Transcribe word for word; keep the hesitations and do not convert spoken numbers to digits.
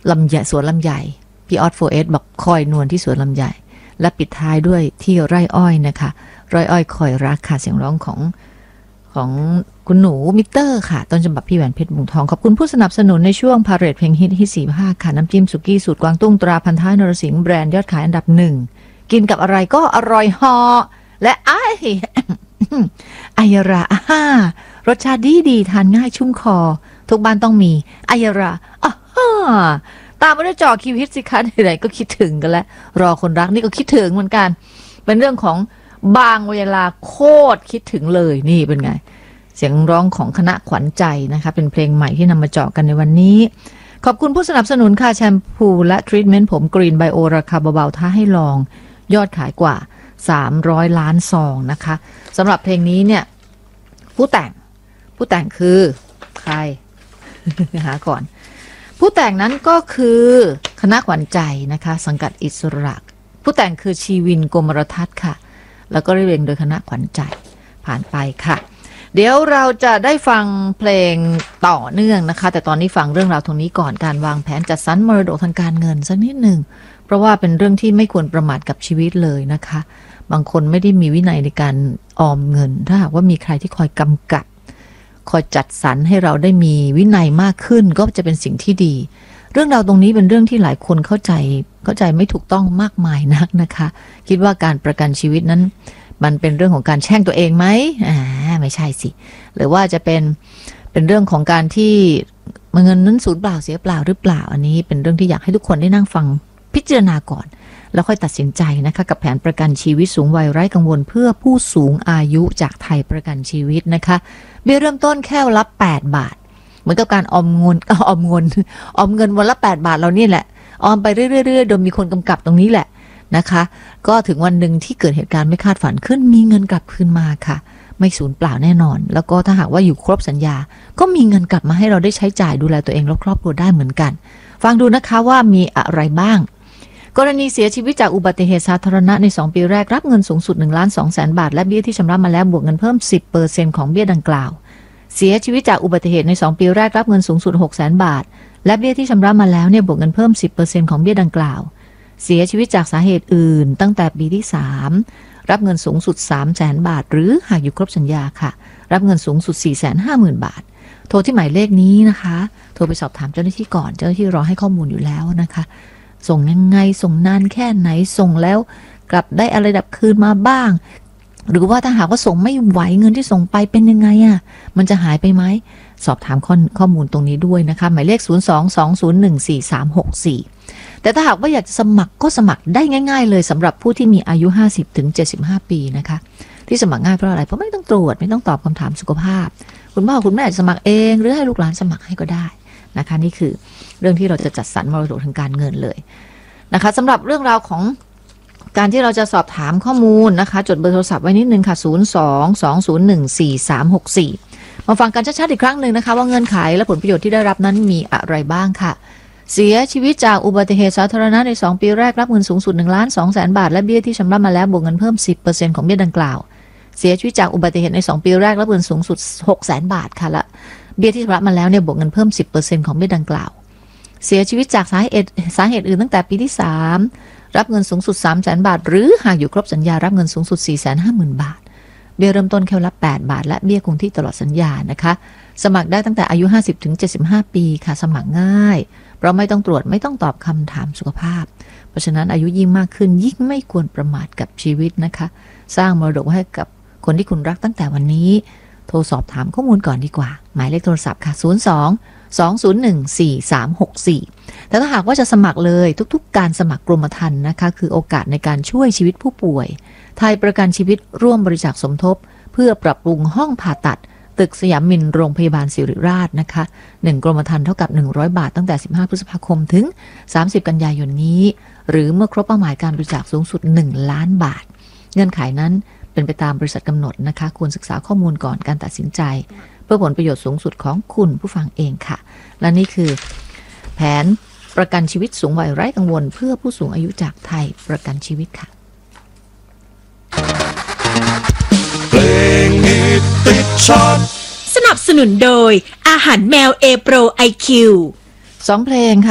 ลำไยสวนลำไยพี่ออสโฟเอสบอกคอยนวลที่สวนลำไยและปิดท้ายด้วยที่ไร่อ้อยนะคะไร่อ้อยคอยรักค่ะเสียงร้องของของคุณหนูมิเตอร์ค่ะต้นฉบับพี่แหวนเพชรบุงทองขอบคุณผู้สนับสนุนในช่วงพาเรดเพลงฮิตฮิตสี่ภาคค่ะน้ำจิ้มสุกี้สูตรกวางตุ้งตราพันท้ายนรสิงห์แบรนด์ยอดขายอันดับหนึ่งกินกับอะไรก็อร่อยฮอและไอไอยราอ่ารสชาติดีดีทานง่ายชุ่มคอทุกบ้านต้องมีไอยราอ่าตามมาด้วยจอคิวฮิตสิคะไหนๆก็คิดถึงกันแล้วรอคนรักนี่ก็คิดถึงเหมือนกันเป็นเรื่องของบางเวลาโคตรคิดถึงเลยนี่เป็นไงเสียงร้องของคณะขวัญใจนะคะเป็นเพลงใหม่ที่นำมาเจาะกันในวันนี้ขอบคุณผู้สนับสนุนค่ะแชมพูและทรีทเมนต์ผมกรีนไบโอราคาเบาๆท้าให้ลองยอดขายกว่าสามร้อยล้านซองนะคะสำหรับเพลงนี้เนี่ยผู้แต่งผู้แต่งคือใคร หาก่อนผู้แต่งนั้นก็คือคณะขวัญใจนะคะสังกัดอิสระผู้แต่งคือชีวินกมรทัศน์ค่ะแล้วก็เรียบเรียงโดยคณะขวัญใจผ่านไปค่ะเดี๋ยวเราจะได้ฟังเพลงต่อเนื่องนะคะแต่ตอนนี้ฟังเรื่องราวตรงนี้ก่อนการวางแผนจัดสรรมรดกทางการเงินสักนิดหนึ่งเพราะว่าเป็นเรื่องที่ไม่ควรประมาทกับชีวิตเลยนะคะบางคนไม่ได้มีวินัยในการออมเงินถ้าหากว่ามีใครที่คอยกำกับคอยจัดสรรให้เราได้มีวินัยมากขึ้นก็จะเป็นสิ่งที่ดีเรื่องราวตรงนี้เป็นเรื่องที่หลายคนเข้าใจเข้าใจไม่ถูกต้องมากมายนักนะคะคิดว่าการประกันชีวิตนั้นมันเป็นเรื่องของการแช่งตัวเองไหมอ่าไม่ใช่สิหรือว่าจะเป็นเป็นเรื่องของการที่เงินนั้นสูญเปล่าเสียเปล่าหรือเปล่าอันนี้เป็นเรื่องที่อยากให้ทุกคนได้นั่งฟังพิจารณาก่อนแล้วค่อยตัดสินใจนะคะกับแผนประกันชีวิตสูงวัยไร้กังวลเพื่อผู้สูงอายุจากไทยประกันชีวิตนะคะเบี้ยเริ่มต้นแค่ละแปดบาทเหมือนกับการออมเงินออมเงินออมเงินวันละแปดบาทเรานี่แหละออมไปเรื่อยๆโดยมีคนกำกับตรงนี้แหละนะคะก็ถึงวันหนึ่งที่เกิดเหตุการณ์ไม่คาดฝันขึ้นมีเงินกลับคืนมาค่ะไม่สูญเปล่าแน่นอนแล้วก็ถ้าหากว่าอยู่ครบสัญญาก็มีเงินกลับมาให้เราได้ใช้จ่ายดูแลตัวเองและครอบครัวได้เหมือนกันฟังดูนะคะว่ามีอะไรบ้างกรณีเสียชีวิตจากอุบัติเหตุสาธารณะในสองปีแรกรับเงินสูงสุด หนึ่งล้านสองแสน บาทและเบี้ยที่ชำระมาแล้วบวกเงินเพิ่ม สิบเปอร์เซ็นต์ ของเบี้ยดังกล่าวเสียชีวิตจากอุบัติเหตุในสองปีแรกรับเงินสูงสุด หกแสน บาทและเบี้ยที่ชำระมาแล้วเนี่ยบวกเงินเพิ่ม สิบเปอร์เซ็นต์ ของเบี้ยดังกล่าวเสียชีวิตจากสาเหตุอื่นตั้งแต่ปีที่สามรับเงินสูงสุด สามแสน บาทหรือหากอยู่ครบสัญญาค่ะรับเงินสูงสุด สี่แสนห้าหมื่น บาทโทรที่หมายเลขนี้นะคะโทรไปสอบถามเจ้าหน้าที่ก่อนเจ้าหน้าที่รอให้ข้อมูลอยู่แล้วนะคะส่งยังไงส่งนานแค่ไหนส่งแล้วกลับได้อะไรดับคืนมาบ้างหรือว่าถ้าหากว่าส่งไม่ไหวเงินที่ส่งไปเป็นยังไงอ่ะมันจะหายไปไหมสอบถามข้อข้อมูลตรงนี้ด้วยนะคะหมายเลขศูนย์ สอง สอง ศูนย์ หนึ่ง สี่ สาม หก สี่แต่ถ้าหากว่าอยากจะสมัครก็สมัครได้ง่ายๆเลยสำหรับผู้ที่มีอายุ ห้าสิบถึงเจ็ดสิบห้า ปีนะคะที่สมัครง่ายเพราะอะไรเพราะไม่ต้องตรวจไม่ต้องตอบคำถามสุขภาพคุณพ่อคุณแม่สมัครเองหรือให้ลูกหลานสมัครให้ก็ได้นะคะนี่คือเรื่องที่เราจะจัดสรรมรดกทางการเงินเลยนะคะสำหรับเรื่องราวของการที่เราจะสอบถามข้อมูลนะคะจดเบอร์โทรศัพท์ไว้นิดนึงค่ะศูนย์ สอง สอง ศูนย์ หนึ่ง สี่ สาม หก สี่มาฟังกันชัดๆอีกครั้งหนึ่งนะคะว่าเงื่อนไขและผลประโยชน์ที่ได้รับนั้นมีอะไรบ้างค่ะเสียชีวิตจากอุบัติเหตุสาธารณะในสองปีแรกรับเงินสูงสุด หนึ่งล้านสองแสน บาทและเบี้ยที่ชำระมาแล้วบวกเงินเพิ่ม สิบเปอร์เซ็นต์ ของเบี้ยดังกล่าวเสียชีวิตจากอุบัติเหตุในสองปีแรกรับเงินสูงสุด หกแสน บาทค่ะและเบี้ยที่ชำระมาแล้วเนี่ยบวกเงินเพิ่ม สิบเปอร์เซ็นต์ ของเบี้ยดังกล่าวเสียชีวิตจากสาเหตุสาเหตุอื่นตั้งแต่ปีที่สามรับเงินสูงสุด สามแสน บาทหรือหากอยู่ครบสัญญารับเงินสูงสุด สี่แสนห้าหมื่น บาทเบี้ยเริ่มต้นแค่ละแปดบาทและเบี้ยคงที่ตลอดสัญญานะคะสมัครได้ตั้งแต่อายุ ห้าสิบถึงเจ็ดสิบห้า ปีค่ะสมัครง่ายเพราะไม่ต้องตรวจไม่ต้องตอบคำถามสุขภาพเพราะฉะนั้นอายุยิ่งมากขึ้นยิ่งไม่ควรประมาทกับชีวิตนะคะสร้างมรดกให้กับคนที่คุณรักตั้งแต่วันนี้โทรสอบถามข้อมูลก่อนดีกว่าหมายเลขโทรศัพท์ค่ะศูนย์ สอง สอง ศูนย์ หนึ่ง สี่ สาม หก สี่แต่ถ้าหากว่าจะสมัครเลยทุกๆการสมัครกรมธรรม์นะคะคือโอกาสในการช่วยชีวิตผู้ป่วยไทยประกันชีวิตร่วมบริจาคสมทบเพื่อปรับปรุงห้องผ่าตัดตึกสยามมินโรงพยาบาลศิริราชนะคะหนึ่งกรมธรรม์เท่ากับหนึ่งร้อยบาทตั้งแต่สิบห้าพฤษภาคมถึงสามสิบกันยายนนี้หรือเมื่อครบเป้าหมายการบริจาคสูงสุดหนึ่งล้านบาทเงื่อนไขนั้นเป็นไปตามบริษัทกำหนดนะคะควรศึกษาข้อมูลก่อนการตัดสินใจเพื่อผลประโยชน์สูงสุดของคุณผู้ฟังเองค่ะและนี่คือแผนประกันชีวิตสูงวัยไร้กังวลเพื่อผู้สูงอายุจากไทยประกันชีวิตค่ะเพลงฮิตติดชาร์ตสนับสนุนโดยอาหารแมวเอโปรไอคิวสองเพลงค่ะ